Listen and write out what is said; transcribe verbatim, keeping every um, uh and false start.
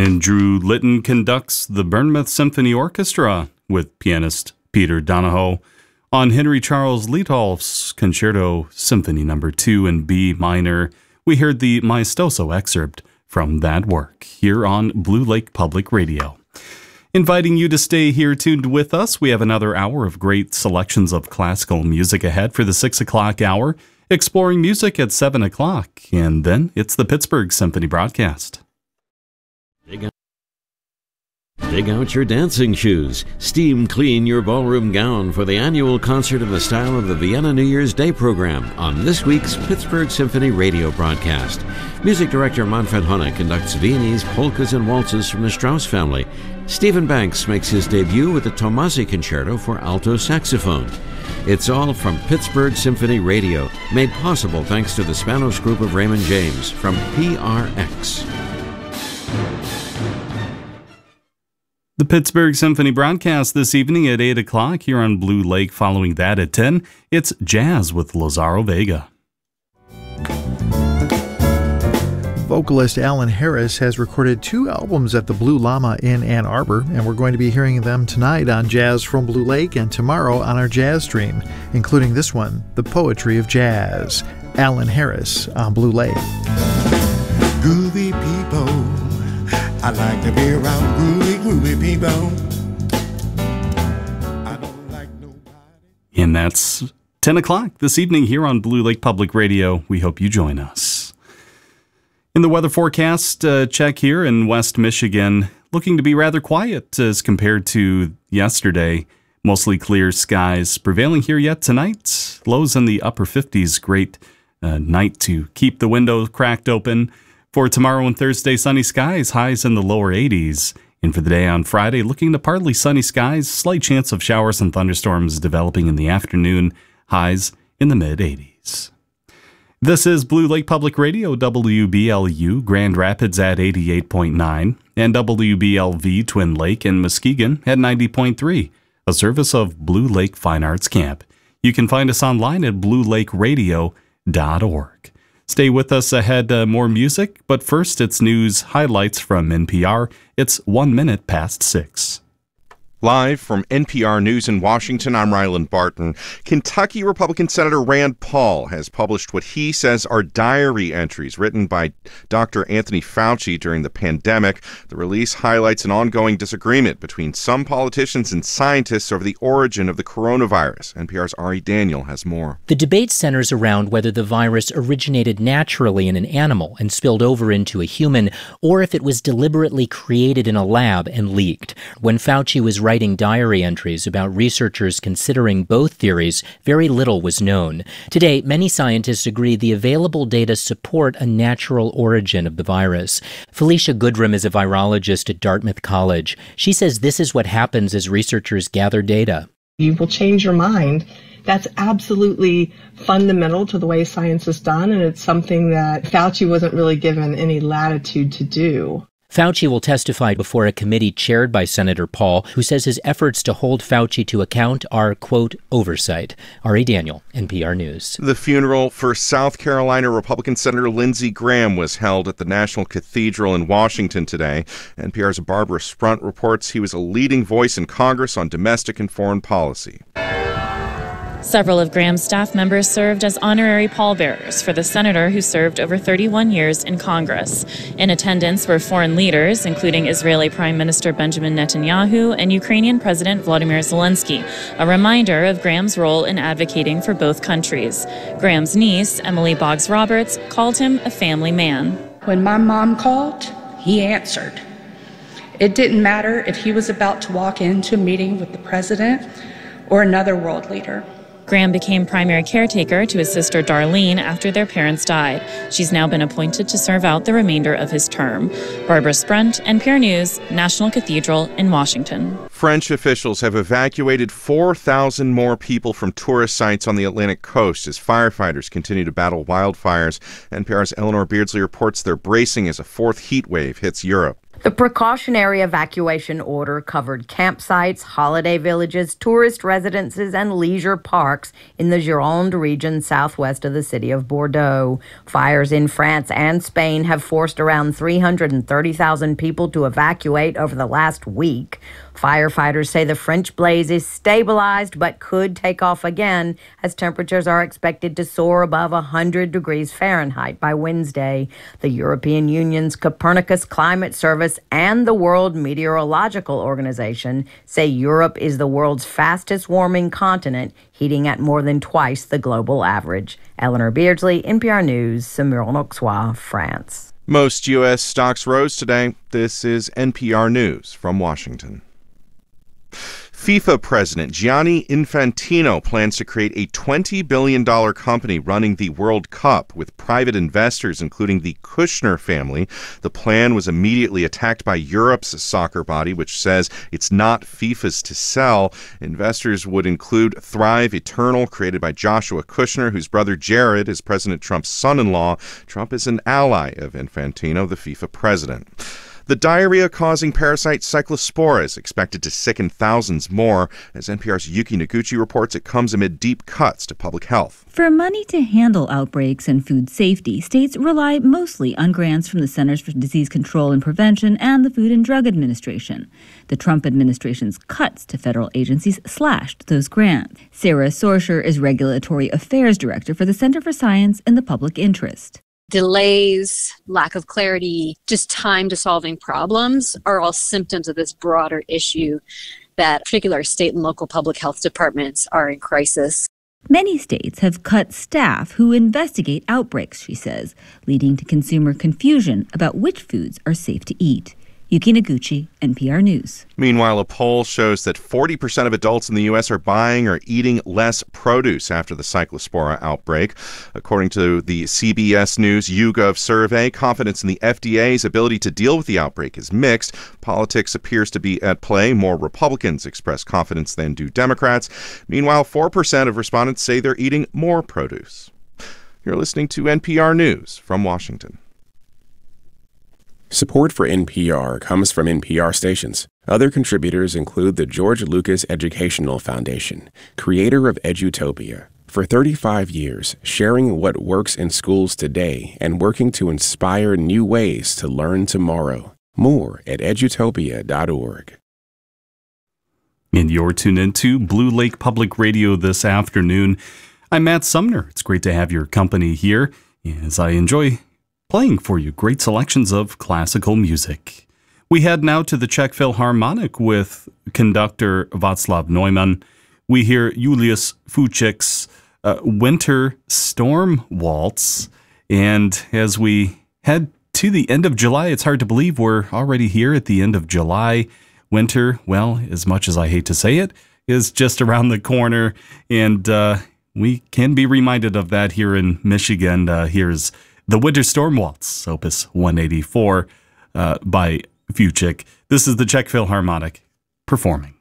And Drew Litton conducts the Bournemouth Symphony Orchestra with pianist Peter Donahoe on Henry Charles Liedholf's Concerto Symphony Number two in B minor. We heard the maestoso excerpt from that work here on Blue Lake Public Radio. Inviting you to stay here tuned with us. We have another hour of great selections of classical music ahead for the six o'clock hour, exploring music at seven o'clock, and then it's the Pittsburgh Symphony broadcast. Dig out, dig out your dancing shoes. Steam clean your ballroom gown for the annual concert in the style of the Vienna New Year's Day program on this week's Pittsburgh Symphony radio broadcast. Music director Manfred Honeck conducts Viennese polkas and waltzes from the Strauss family. Stephen Banks makes his debut with the Tomasi Concerto for alto saxophone. It's all from Pittsburgh Symphony Radio, made possible thanks to the Spanos Group of Raymond James from P R X. The Pittsburgh Symphony broadcast this evening at eight o'clock here on Blue Lake. Following that at ten, it's Jazz with Lazaro Vega. Vocalist Alan Harris has recorded two albums at the Blue Llama in Ann Arbor, and we're going to be hearing them tonight on Jazz from Blue Lake and tomorrow on our Jazz Stream, including this one, The Poetry of Jazz. Alan Harris on Blue Lake. Groovy people, I like to be around groovy, groovy people. I don't like nobody. And that's ten o'clock this evening here on Blue Lake Public Radio. We hope you join us. In the weather forecast, uh, check here in West Michigan, looking to be rather quiet as compared to yesterday. Mostly clear skies prevailing here yet tonight. Lows in the upper fifties. Great uh, night to keep the window cracked open. For tomorrow and Thursday, sunny skies, highs in the lower eighties. And for the day on Friday, looking to partly sunny skies, slight chance of showers and thunderstorms developing in the afternoon, highs in the mid-eighties. This is Blue Lake Public Radio, W B L U, Grand Rapids at eighty-eight point nine, and W B L V Twin Lake in Muskegon at ninety point three, a service of Blue Lake Fine Arts Camp. You can find us online at blue lake radio dot org. Stay with us ahead, uh, more music, but first it's news highlights from N P R. It's one minute past six. Live from N P R News in Washington, I'm Ryland Barton. Kentucky Republican Senator Rand Paul has published what he says are diary entries written by Doctor Anthony Fauci during the pandemic. The release highlights an ongoing disagreement between some politicians and scientists over the origin of the coronavirus. N P R's Ari Daniel has more. The debate centers around whether the virus originated naturally in an animal and spilled over into a human, or if it was deliberately created in a lab and leaked. When Fauci was writing diary entries about researchers considering both theories, very little was known. Today, many scientists agree the available data support a natural origin of the virus. Felicia Goodrum is a virologist at Dartmouth College. She says this is what happens as researchers gather data. You will change your mind. That's absolutely fundamental to the way science is done, and it's something that Fauci wasn't really given any latitude to do. Fauci will testify before a committee chaired by Senator Paul, who says his efforts to hold Fauci to account are, quote, oversight. Ari Daniel, N P R News. The funeral for South Carolina Republican Senator Lindsey Graham was held at the National Cathedral in Washington today. N P R's Barbara Sprunt reports he was a leading voice in Congress on domestic and foreign policy. Several of Graham's staff members served as honorary pallbearers for the senator who served over thirty-one years in Congress. In attendance were foreign leaders, including Israeli Prime Minister Benjamin Netanyahu and Ukrainian President Vladimir Zelensky, a reminder of Graham's role in advocating for both countries. Graham's niece, Emily Boggs Roberts, called him a family man. When my mom called, he answered. It didn't matter if he was about to walk into a meeting with the president or another world leader. Graham became primary caretaker to his sister Darlene after their parents died. She's now been appointed to serve out the remainder of his term. Barbara Sprunt, N P R News, National Cathedral in Washington. French officials have evacuated four thousand more people from tourist sites on the Atlantic coast as firefighters continue to battle wildfires. N P R's Eleanor Beardsley reports they're bracing as a fourth heat wave hits Europe. The precautionary evacuation order covered campsites, holiday villages, tourist residences, and leisure parks in the Gironde region southwest of the city of Bordeaux. Fires in France and Spain have forced around three hundred thirty thousand people to evacuate over the last week. Firefighters say the French blaze is stabilized but could take off again as temperatures are expected to soar above one hundred degrees Fahrenheit by Wednesday. The European Union's Copernicus Climate Service and the World Meteorological Organization say Europe is the world's fastest warming continent, heating at more than twice the global average. Eleanor Beardsley, N P R News, Saumur-en-Auxois, France. Most U S stocks rose today. This is N P R News from Washington. FIFA president Gianni Infantino plans to create a twenty billion dollars company running the World Cup with private investors, including the Kushner family. The plan was immediately attacked by Europe's soccer body, which says it's not FIFA's to sell. Investors would include Thrive Eternal, created by Joshua Kushner, whose brother Jared is President Trump's son-in-law. Trump is an ally of Infantino, the FIFA president. The diarrhea-causing parasite Cyclospora is expected to sicken thousands more. As N P R's Yuki Noguchi reports, it comes amid deep cuts to public health. For money to handle outbreaks and food safety, states rely mostly on grants from the Centers for Disease Control and Prevention and the Food and Drug Administration. The Trump administration's cuts to federal agencies slashed those grants. Sarah Sorsher is Regulatory Affairs Director for the Center for Science and the Public Interest. Delays, lack of clarity, just time to solving problems are all symptoms of this broader issue that particular state and local public health departments are in crisis. Many states have cut staff who investigate outbreaks, she says, leading to consumer confusion about which foods are safe to eat. Yuki Noguchi, N P R News. Meanwhile, a poll shows that forty percent of adults in the U S are buying or eating less produce after the Cyclospora outbreak. According to the C B S News YouGov survey, confidence in the F D A's ability to deal with the outbreak is mixed. Politics appears to be at play. More Republicans express confidence than do Democrats. Meanwhile, four percent of respondents say they're eating more produce. You're listening to N P R News from Washington. Support for N P R comes from N P R stations. Other contributors include the George Lucas Educational Foundation, creator of Edutopia. For thirty-five years, sharing what works in schools today and working to inspire new ways to learn tomorrow. More at edutopia dot org. And you're tuned into Blue Lake Public Radio this afternoon. I'm Matt Sumner. It's great to have your company here as I enjoy playing for you great selections of classical music. We head now to the Czech Philharmonic with conductor Václav Neumann. We hear Julius Fučík's uh, Winter Storm Waltz. And as we head to the end of July, it's hard to believe we're already here at the end of July. Winter, well, as much as I hate to say it, is just around the corner. And uh, we can be reminded of that here in Michigan. Uh, here's The Winter Storm Waltz, Opus one eighty-four uh, by Fučík. This is the Czech Philharmonic performing.